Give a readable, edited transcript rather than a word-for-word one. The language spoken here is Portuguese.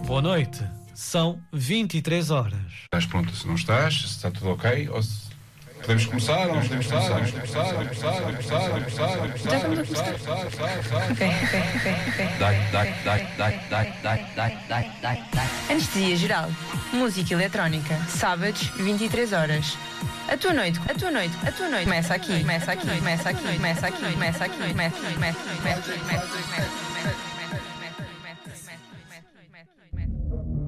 Boa noite. São 23 horas. Estás pronto? Se não estás, se está tudo ok, ou se... Podemos começar? Vamos começar? Vamos começar? Ok. Anestesia geral. Música eletrónica. Sábados, 23 horas. A tua noite. Começa aqui.